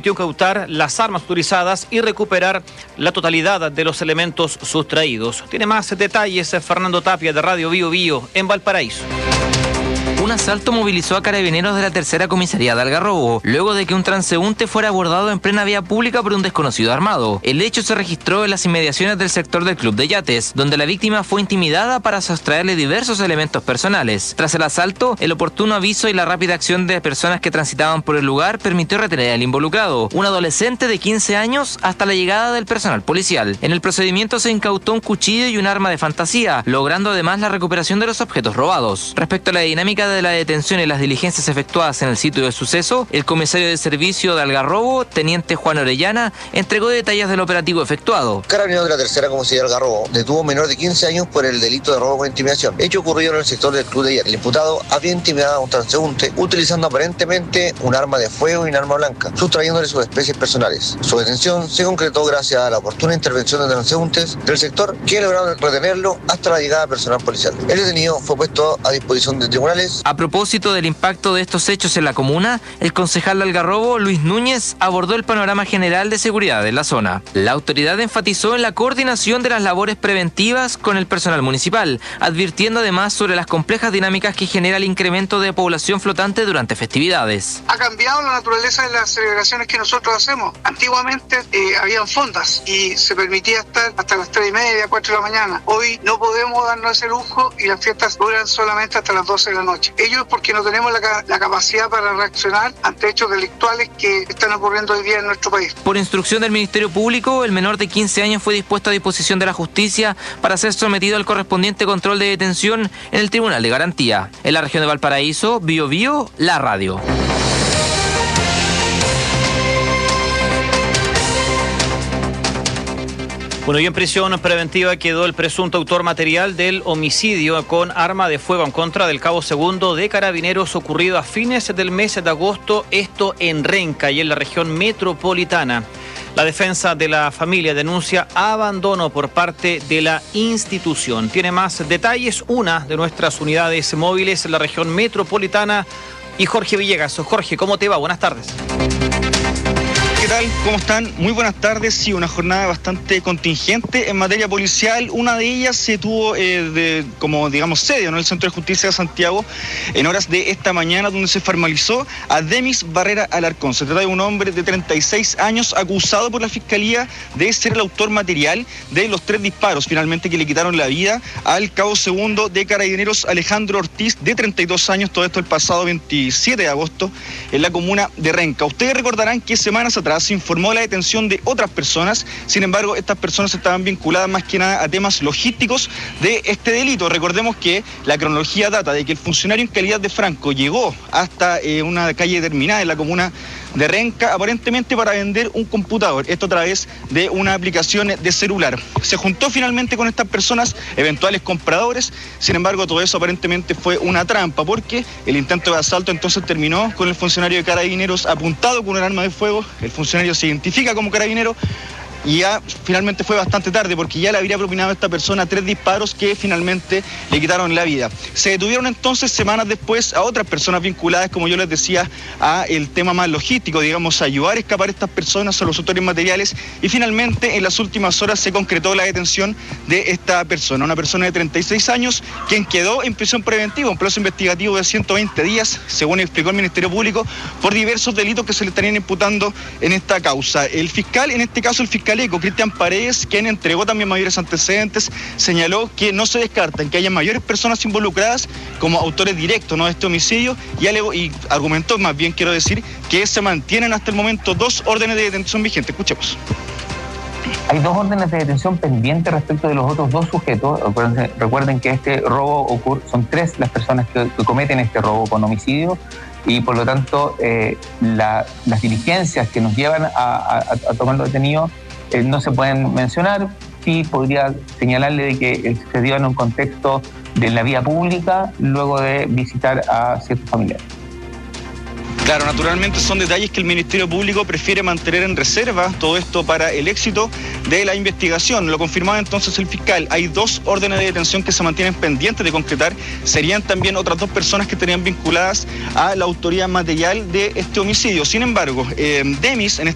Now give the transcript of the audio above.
permitió incautar las armas utilizadas y recuperar la totalidad de los elementos sustraídos. Tiene más detalles Fernando Tapia de Radio Bio Bio en Valparaíso. Un asalto movilizó a carabineros de la tercera comisaría de Algarrobo, luego de que un transeúnte fuera abordado en plena vía pública por un desconocido armado. El hecho se registró en las inmediaciones del sector del Club de Yates, donde la víctima fue intimidada para sustraerle diversos elementos personales. Tras el asalto, el oportuno aviso y la rápida acción de personas que transitaban por el lugar permitió retener al involucrado, un adolescente de 15 años, hasta la llegada del personal policial. En el procedimiento se incautó un cuchillo y un arma de fantasía, logrando además la recuperación de los objetos robados. Respecto a la dinámica de la detención y las diligencias efectuadas en el sitio del suceso, el comisario de servicio de Algarrobo, teniente Juan Orellana, entregó detalles del operativo efectuado. Carabineros de la tercera comisaría de Algarrobo detuvo a un menor de 15 años por el delito de robo con intimidación, hecho ocurrido en el sector del Club de Yates. El imputado había intimidado a un transeúnte utilizando aparentemente un arma de fuego y un arma blanca, sustrayéndole sus especies personales. Su detención se concretó gracias a la oportuna intervención de transeúntes del sector que lograron retenerlo hasta la llegada personal policial. El detenido fue puesto a disposición de tribunales. A propósito del impacto de estos hechos en la comuna, el concejal de Algarrobo, Luis Núñez, abordó el panorama general de seguridad en la zona. La autoridad enfatizó en la coordinación de las labores preventivas con el personal municipal, advirtiendo además sobre las complejas dinámicas que genera el incremento de población flotante durante festividades. Ha cambiado la naturaleza de las celebraciones que nosotros hacemos. Antiguamente habían fondas y se permitía estar hasta las 3:30, 4 de la mañana. Hoy no podemos darnos ese lujo y las fiestas duran solamente hasta las 12 de la noche. Ello es porque no tenemos la capacidad para reaccionar ante hechos delictuales que están ocurriendo hoy día en nuestro país. Por instrucción del Ministerio Público, el menor de 15 años fue dispuesto a disposición de la justicia para ser sometido al correspondiente control de detención en el Tribunal de Garantía. En la región de Valparaíso, Bio Bio, la radio. Bueno, y en prisión preventiva quedó el presunto autor material del homicidio con arma de fuego en contra del cabo segundo de Carabineros ocurrido a fines del mes de agosto, esto en Renca y en la región metropolitana. La defensa de la familia denuncia abandono por parte de la institución. Tiene más detalles una de nuestras unidades móviles en la región metropolitana y Jorge Villegas. Jorge, ¿cómo te va? Buenas tardes. ¿Qué tal? ¿Cómo están? Muy buenas tardes. Sí, una jornada bastante contingente en materia policial. Una de ellas se tuvo como digamos sede, ¿no?, el Centro de Justicia de Santiago en horas de esta mañana, donde se formalizó a Demis Barrera Alarcón. Se trata de un hombre de 36 años acusado por la Fiscalía de ser el autor material de los 3 disparos finalmente que le quitaron la vida al cabo segundo de Carabineros Alejandro Ortiz, de 32 años, todo esto el pasado 27 de agosto en la comuna de Renca. Ustedes recordarán que semanas atrás se informó la detención de otras personas. Sin embargo, estas personas estaban vinculadas más que nada a temas logísticos de este delito. Recordemos que la cronología data de que el funcionario en calidad de Franco llegó hasta una calle determinada en la comuna de Renca, aparentemente para vender un computador, esto a través de una aplicación de celular. Se juntó finalmente con estas personas, eventuales compradores. Sin embargo, todo eso aparentemente fue una trampa, porque el intento de asalto entonces terminó con el funcionario de Carabineros apuntado con un arma de fuego. El funcionario se identifica como carabinero y ya finalmente fue bastante tarde, porque ya le habría propinado a esta persona 3 disparos que finalmente le quitaron la vida. Se detuvieron entonces semanas después a otras personas vinculadas, como yo les decía, a el tema más logístico, digamos, a ayudar a escapar a estas personas, a los autores materiales, y finalmente en las últimas horas se concretó la detención de esta persona, una persona de 36 años, quien quedó en prisión preventiva, un plazo investigativo de 120 días, según explicó el Ministerio Público, por diversos delitos que se le estarían imputando en esta causa. El fiscal, en este caso el fiscal Cristian Paredes, quien entregó también mayores antecedentes, señaló que no se descartan que haya mayores personas involucradas como autores directos, ¿no?, de este homicidio, y argumentó, más bien quiero decir, que se mantienen hasta el momento 2 órdenes de detención vigentes. Escuchemos. Hay 2 órdenes de detención pendientes respecto de los otros 2 sujetos. Recuerden que este robo ocurre, son 3 las personas que cometen este robo con homicidio, y por lo tanto las diligencias que nos llevan a tomarlo detenido no se pueden mencionar. Sí podría señalarle de que se dio en un contexto de la vía pública, luego de visitar a ciertos familiares. Claro, naturalmente son detalles que el Ministerio Público prefiere mantener en reserva, todo esto para el éxito de la investigación. Lo confirmaba entonces el fiscal. Hay 2 órdenes de detención que se mantienen pendientes de concretar. Serían también otras 2 personas que estarían vinculadas a la autoría material de este homicidio. Sin embargo, Demis, en